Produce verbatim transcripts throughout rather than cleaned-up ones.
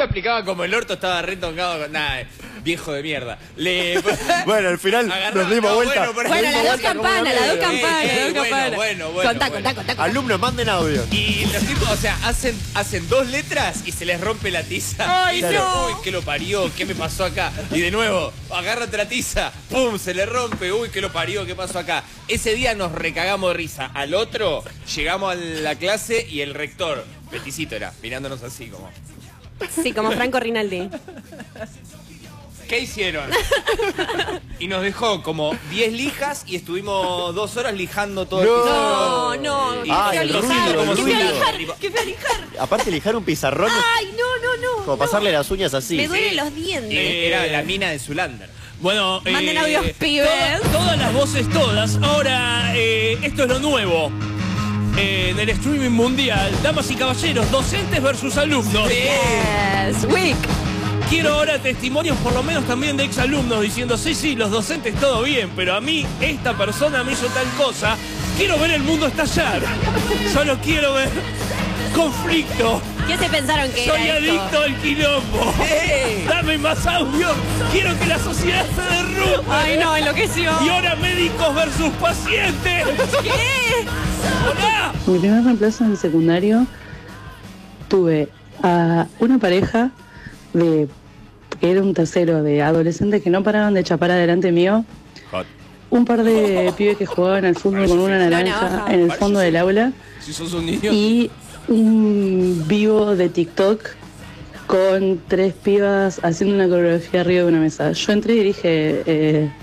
lo explicaba como el orto, estaba retocado con nada. Viejo de mierda. Le... Bueno, al final Agarró, nos dimos no, vuelta. Bueno, bueno las dos campanas, las dos campanas, eh, las dos bueno, campanas. Bueno, bueno, Contá, bueno. contá, contá, contá. Alumnos, manden audio. Y los tipos, o sea, hacen, hacen dos letras y se les rompe la tiza. ¡Ay, y dicen, no! uy, ¿qué lo parió? ¿Qué me pasó acá? Y de nuevo, agárrate la tiza, pum, se le rompe, uy, ¿qué lo parió? ¿Qué pasó acá? Ese día nos recagamos de risa. Al otro, llegamos a la clase y el rector, Peticito era, mirándonos así como... Sí, como Franco Rinaldi. ¿Qué hicieron? Y nos dejó como diez lijas y estuvimos dos horas lijando todo No. el pizarrón. No, no. Y- Ay, qué el feo ruido, lijar, el qué feo ruido. lijar, qué feo lijar. Aparte lijar un pizarrón es Ay, no, no, no. como no. pasarle las uñas así. Me duelen Sí. los dientes. Eh, era la mina de Zulander. Bueno, Manden eh, audios, pibes. toda- todas las voces, todas. Ahora, eh, esto es lo nuevo. Eh, en el streaming mundial, damas y caballeros, docentes versus alumnos. Yes, weak. Quiero ahora testimonios por lo menos también de exalumnos diciendo, sí, sí, los docentes todo bien, pero a mí, esta persona me hizo tal cosa. Quiero ver el mundo estallar. Solo quiero ver conflicto. ¿Qué se pensaron que Soy era esto? adicto al quilombo. ¡Hey! Dame más audio. Quiero que la sociedad se derrumbe. Ay, no, enloqueció. Y ahora médicos versus pacientes. ¿Qué? Hola. Mi primer reemplazo en el secundario tuve a una pareja de que era un tercero de adolescentes que no paraban de chapar adelante mío, un par de pibes que jugaban al fútbol con una naranja navaja. en el fondo del aula Si sos un niño. y un vivo de TikTok con tres pibas haciendo una coreografía arriba de una mesa. Yo entré y dije, eh,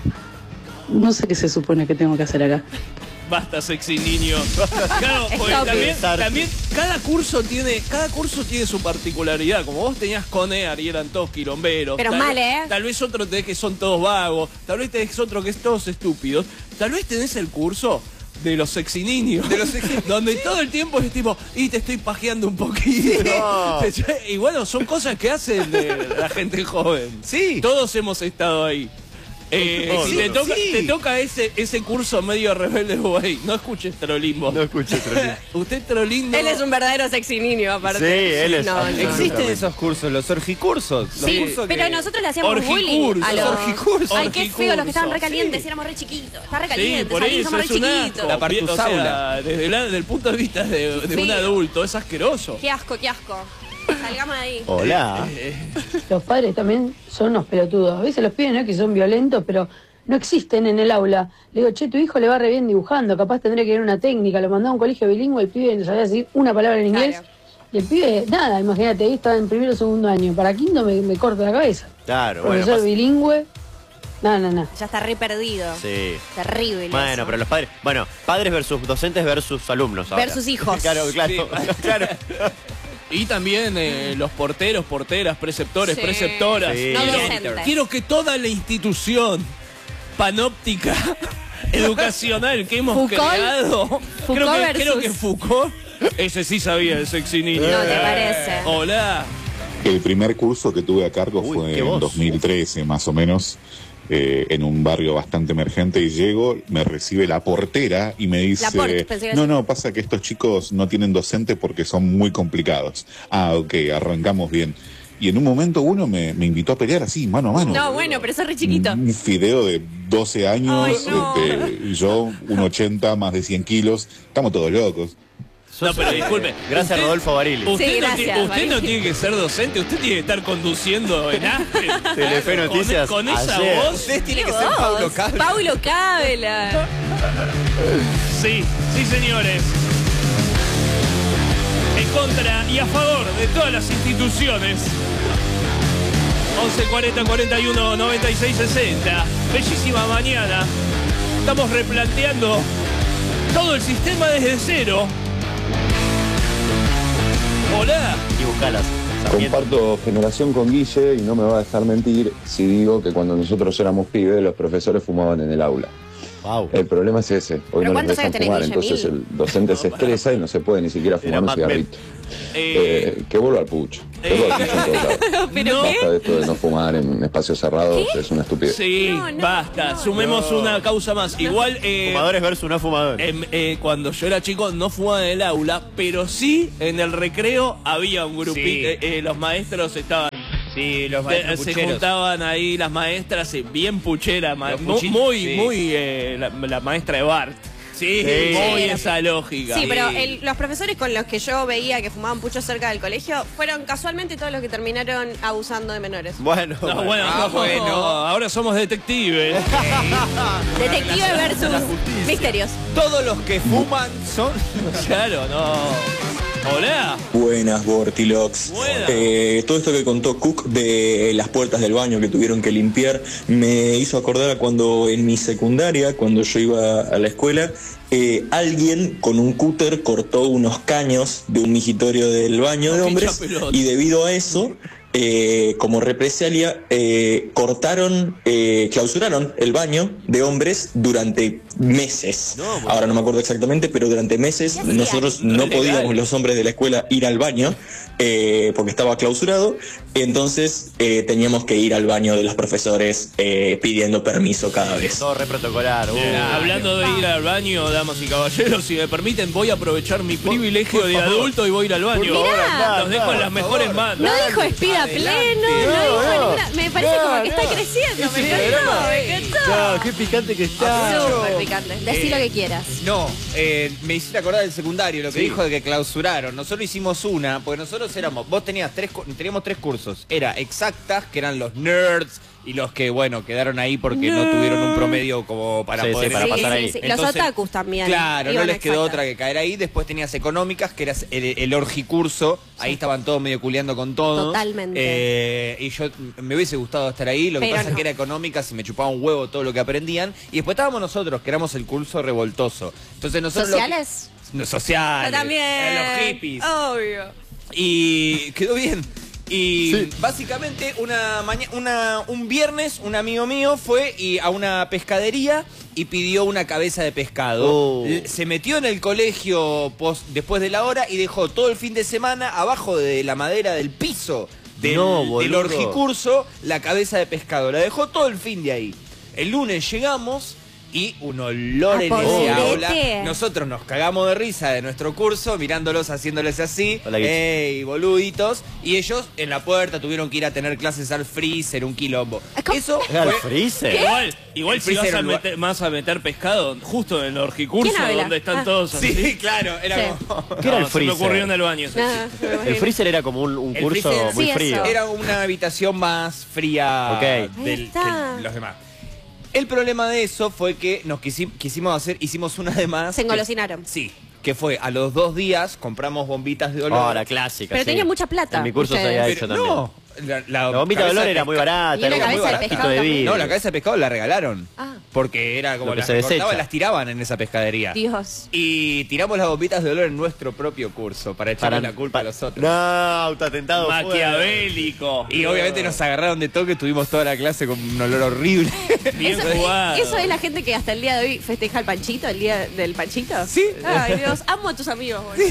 no sé qué se supone que tengo que hacer acá. Basta, sexy niño. Claro, porque Stop también, it. también cada curso tiene, cada curso tiene su particularidad. Como vos tenías Conear y eran todos quilomberos. Pero tal, mal, ¿eh? Tal vez otro tenés que son todos vagos. Tal vez tenés otro que es todos estúpidos. Tal vez tenés el curso de los sexy niños. De los sexy- Donde todo el tiempo es tipo, y te estoy pajeando un poquito. No. Y bueno, son cosas que hacen de la gente joven. Sí. Todos hemos estado ahí. Eh, Oh, si sí. te toca, Sí. te toca ese, ese curso medio rebelde, güey, no escuches trolimbo. No escuché trolling. Usted trolindo. Él es un verdadero sexy niño, aparte. Sí, él es No, no. absolutamente. Existen esos cursos, los orgicursos. Los Sí, cursos pero que- nosotros le hacíamos bullying Orgicursos, a los... orgicursos. Ay, qué feo, los que estaban Orgicursos, recalientes, sí. éramos re chiquitos. Está Sí, recalientes, por ahí eso somos re es un asco. chiquitos. La O sea, partusaula. desde, la- desde el punto de vista de, de Sí. un adulto, es asqueroso. Qué asco, qué asco. Salgamos de ahí. Hola. Los padres también son unos pelotudos. A veces los pibes no es que son violentos, pero no existen en el aula. Le digo, che, tu hijo le va re bien dibujando, capaz tendría que ir a una técnica. Lo mandaba a un colegio bilingüe, el pibe no sabía decir una palabra en inglés. Claro. Y el pibe, nada, imagínate, ahí estaba en primero o segundo año. Para quinto me, me corto la cabeza. Claro, bueno. Profesor pasa- bilingüe, no, no, no. Ya está re perdido. Sí. Terrible. Bueno, eso. pero los padres, bueno, padres versus docentes versus alumnos ahora. Versus hijos. Claro, claro, Sí. claro. Y también eh, los porteros, porteras, preceptores, Sí. preceptoras. Sí. No Quiero- docentes. Quiero que toda la institución panóptica educacional que hemos Foucault. creado, Foucault creo, que, versus- creo que Foucault, ese sí sabía el sexy niño. No, ¿te parece? Hola. El primer curso que tuve a cargo Uy, fue qué en voz. dos mil trece, más o menos, eh, en un barrio bastante emergente, y llego, me recibe la portera y me dice, La port, pensé que no, decía. no, pasa que estos chicos no tienen docente porque son muy complicados. Ah, ok, arrancamos bien. Y en un momento uno me, me invitó a pelear así, mano a mano. No, bueno, pero sos re chiquito. Un fideo de doce años, Ay, no. este, y yo, un ochenta, más de cien kilos, estamos todos locos. No, pero disculpe. Gracias, usted- Rodolfo Barili. Usted, Sí, no, gracias, tiene, usted Barili. no tiene que ser docente, usted tiene que estar conduciendo en Astre. Telefe Con- Noticias, Con, esa ayer. voz. Ustedes tienen ¿Qué que ser voz? Paulo Cabra. Paulo Cabela. Sí, sí, señores. En contra y a favor de todas las instituciones. once cuarenta cuarenta y uno noventa y seis sesenta. Bellísima mañana. Estamos replanteando todo el sistema desde cero. Hola. Y buscalas. Sarmiento. Comparto generación con Guille y no me va a dejar mentir si digo que cuando nosotros éramos pibes los profesores fumaban en el aula. Wow. El problema es ese, hoy ¿Pero no les cuántos dejan años tenés, fumar, Guille? entonces Mil. el docente se estresa y no se puede ni siquiera Era fumar un Mad Men. cigarrito. Eh, Eh, que vuelva al pucho, que vuelva al pucho en todos lados. ¿Pero No. qué? Basta de esto de no fumar en espacios cerrados, es una estupidez. sí, No, no, basta. no. Sumemos una causa más. Igual. Eh, Fumadores versus no fumadores. Em, eh, cuando yo era chico no fumaba en el aula, pero sí en el recreo había un grupito, Sí. eh, eh, los maestros estaban Sí, los De- maestros se pucheros. juntaban ahí las maestras, eh, bien pucheras, ma- Los mu- puchi- muy, sí. muy eh, la, la maestra de Bart. Sí, Sí, muy Sí. esa lógica. Sí, pero el- los profesores con los que yo veía que fumaban pucho cerca del colegio fueron casualmente todos los que terminaron abusando de menores. Bueno, No, bueno, Ah, no, bueno. ahora somos detectives. Detective versus misterios. Todos los que fuman son... Claro, no. Hola. Buenas, Bortilox. Buenas. Eh, todo esto que contó Cook de las puertas del baño que tuvieron que limpiar me hizo acordar a cuando en mi secundaria, cuando yo iba a la escuela, eh, alguien con un cúter cortó unos caños de un migitorio del baño de No, hombres pincha pelota. y debido a eso, eh, como represalia, eh, cortaron, eh, clausuraron el baño de hombres durante meses. No, bueno. Ahora no me acuerdo exactamente, pero durante meses ¿Qué hacían? nosotros No no es legal. podíamos los hombres de la escuela ir al baño eh, porque estaba clausurado, entonces eh, teníamos que ir al baño de los profesores eh, pidiendo permiso cada vez. todo re protocolar. uh. Eh, hablando de ir al baño, damas y caballeros, si me permiten, voy a aprovechar mi privilegio de adulto y voy a ir al baño. Por favor, andá, Los dejo andá, en las por mejores favor. manos. No dijo espida pleno, no, No, dijo no. ninguna. Me parece No, como que está no. creciendo. Me Ese encantó, programa- me encantó. No, qué picante que está. Súper picante. Decí Eh, lo que quieras. No, eh, me hiciste acordar del secundario, lo que Sí. dijo de que clausuraron. Nosotros hicimos una, porque nosotros éramos, vos tenías tres, cu- teníamos tres cursos. Era exactas, que eran los nerds, y los que, bueno, quedaron ahí porque no tuvieron un promedio como para Sí, sí, poder... para Sí, pasar sí, ahí. sí. Los otakus también. Claro, no iban les quedó exactas. otra que caer ahí. Después tenías económicas, que era el, el orgicurso. Ahí estaban todos medio culeando con todo. Totalmente. Eh, y yo me hubiese gustado estar ahí. Lo que Pero pasa es no. que era económicas y me chupaba un huevo todo lo que aprendían. Y después estábamos nosotros, que éramos el curso revoltoso. Entonces nosotros lo que- ¿Sociales? No, sociales. Yo también. Eran los hippies. Obvio. Y quedó bien. Y Sí. básicamente una maña- una un viernes un amigo mío fue y a una pescadería y pidió una cabeza de pescado. Oh. L- Se metió en el colegio pos- después de la hora y dejó todo el fin de semana abajo de la madera del piso del, No, del boludo. orgicurso la cabeza de pescado. La dejó todo el fin de ahí. El lunes llegamos y un olor en ese Apodrete. aula. Nosotros nos cagamos de risa de nuestro curso, mirándolos, haciéndoles así, Hola, Guichi. ey, boluditos. Y ellos en la puerta tuvieron que ir a tener clases al freezer, un quilombo. ¿Cómo? Eso ¿Al fue... freezer? Igual, igual El si vas freezer a, era un lugar- meter, vas a meter pescado justo en el orgicurso, ¿Quién habla? donde están Ah. todos así. Sí, claro, era Sí. como... ¿Qué era el No, se me freezer? ocurrió en el baño. eso. Nada, me El imagino. freezer era como un, un El curso freezer- muy Sí, frío. eso. Era una habitación más fría Ok. del, Ahí está. que los demás. El problema de eso fue que nos quisi- quisimos hacer, hicimos una de más. Se que- engolosinaron. Sí, que fue a los dos días compramos bombitas de olor. Oh, la clásica. Pero sí. tenía mucha plata, En mi curso se ustedes. había Pero hecho también. no, la, La bombita de cabeza olor era muy pesca- barata. Y una era cabeza muy de baratito pescado de también. vidrio. No, la cabeza de pescado la regalaron. Ah. Porque era como Lo que las se recortaban, desecha. las tiraban en esa pescadería. Dios. Y tiramos las bombitas de olor en nuestro propio curso para echarle Para- la culpa a los otros. No, autoatentado. fue. Maquiavélico. Y obviamente nos agarraron de toque, estuvimos toda la clase con un olor horrible. Bien Eso, jugado. eso es la gente que hasta el día de hoy festeja el panchito, el día del panchito. Sí. Ay, Dios, amo a tus amigos, boludo.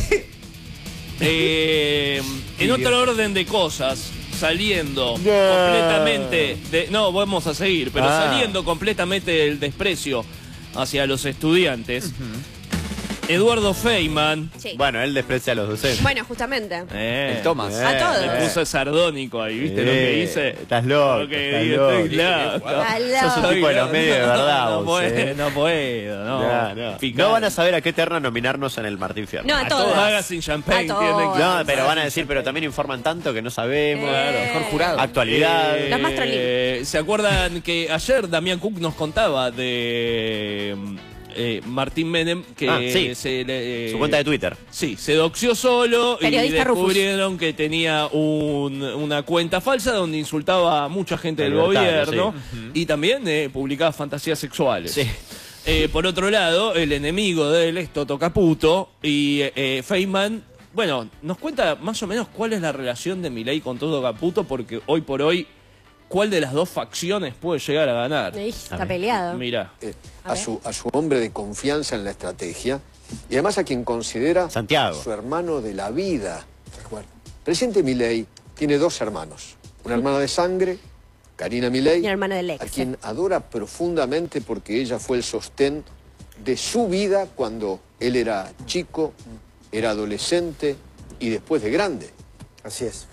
Eh, en otro orden de cosas, saliendo No. completamente de, no, vamos a seguir, pero Ah. saliendo completamente del desprecio hacia los estudiantes. Eduardo Feynman. Sí. Bueno, él desprecia a los docentes. Bueno, justamente. Eh, El Thomas. eh, A todos. Me puso sardónico ahí, ¿viste lo que Eh, dice? estás loco, Lo que estás dice, loco. estoy loco. Estás Sos un loco. tipo de los medios de verdad, No, vos, puedo, eh. no puedo, no. No, no. Picante. No van a saber a qué terna nominarnos en el Martín Fierro. No, a A todas. todos Magazine Champagne A tienen que... todas. No, pero van a decir, pero también informan tanto que no sabemos. Eh. Mejor jurado. Actualidad. Eh, Los más trolling. ¿Se acuerdan que ayer Damián Cook nos contaba de eh, Martín Menem que Ah, sí. se le, eh, Su cuenta de Twitter. Sí, se doxió solo y Periodista descubrieron que tenía un- una cuenta falsa donde insultaba a mucha gente del Libertario, gobierno sí. y también eh, publicaba fantasías sexuales. Sí. Eh, por otro lado, el enemigo de él es Toto Caputo y eh, Feynman, bueno, nos cuenta más o menos cuál es la relación de Milei con Toto Caputo, porque hoy por hoy, ¿cuál de las dos facciones puede llegar a ganar? Ey, está peleado. Mira, eh, A a, ver. su, a su hombre de confianza en la estrategia y además a quien considera Santiago. su hermano de la vida. Bueno, el presidente Milei tiene dos hermanos, una hermana de sangre, Karina Milei, Mi hermana del ex. a quien adora profundamente porque ella fue el sostén de su vida cuando él era chico, era adolescente y después de grande. Así es.